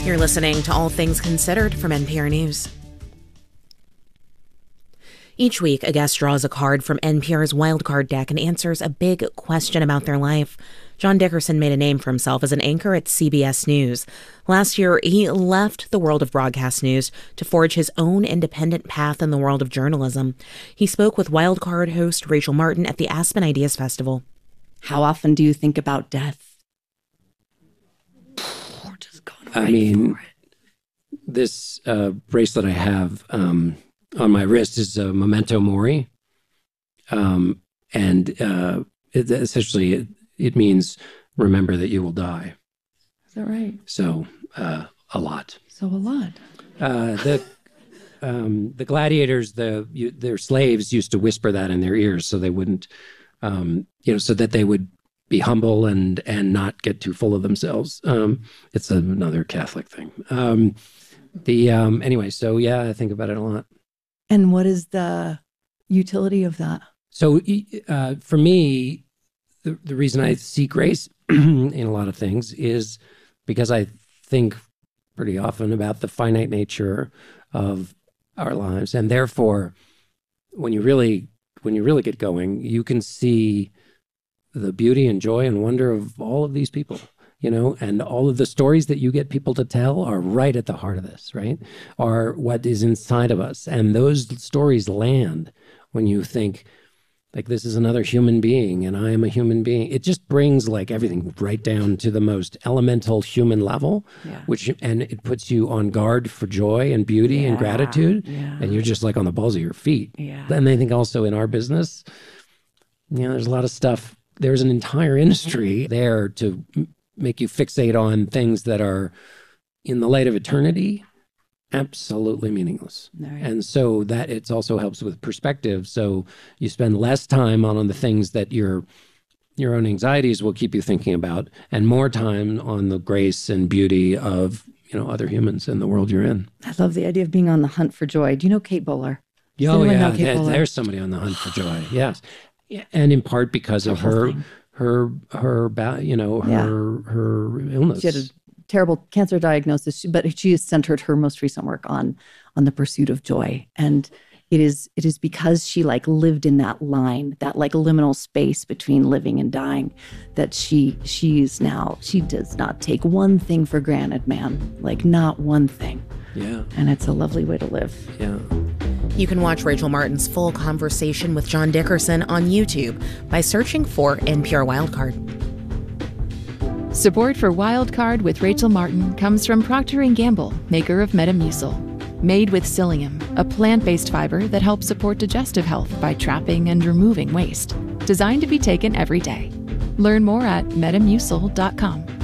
You're listening to All Things Considered from NPR News. Each week, a guest draws a card from NPR's Wildcard deck and answers a big question about their life. John Dickerson made a name for himself as an anchor at CBS News. Last year, he left the world of broadcast news to forge his own independent path in the world of journalism. He spoke with Wildcard host Rachel Martin at the Aspen Ideas Festival. How often do you think about death? This bracelet I have on my wrist is a memento mori. It means remember that you will die. Is that right? So a lot. So a lot. The gladiators, their slaves used to whisper that in their ears so they wouldn't, so that they would be humble and not get too full of themselves. It's another Catholic thing. Anyway, so yeah, I think about it a lot. And what is the utility of that? So for me, the reason I see grace in a lot of things is because I think pretty often about the finite nature of our lives. And therefore, when you really get going, you can see the beauty and joy and wonder of all of these people, and all of the stories that you get people to tell are right at the heart of this, right? Are what is inside of us. And those stories land when you think, like, this is another human being and I am a human being. It just brings like everything right down to the most elemental human level, and it puts you on guard for joy and beauty and gratitude. Yeah. And you're just like on the balls of your feet. Yeah. And I think also in our business, there's a lot of stuff. There's an entire industry there to make you fixate on things that are, in the light of eternity, absolutely meaningless. Right. And so that it also helps with perspective. So you spend less time on the things that your own anxieties will keep you thinking about, and more time on the grace and beauty of other humans in the world you're in. I love the idea of being on the hunt for joy. Do you know Kate Bowler? Oh yeah, there's somebody on the hunt for joy. Yes. And in part because of her illness. She had a terrible cancer diagnosis, but she has centered her most recent work on the pursuit of joy. And it is because she lived in that line, that liminal space between living and dying, that she does not take one thing for granted, man. Not one thing. Yeah. And it's a lovely way to live. Yeah. You can watch Rachel Martin's full conversation with John Dickerson on YouTube by searching for NPR Wildcard. Support for Wildcard with Rachel Martin comes from Procter & Gamble, maker of Metamucil. Made with psyllium, a plant-based fiber that helps support digestive health by trapping and removing waste. Designed to be taken every day. Learn more at metamucil.com.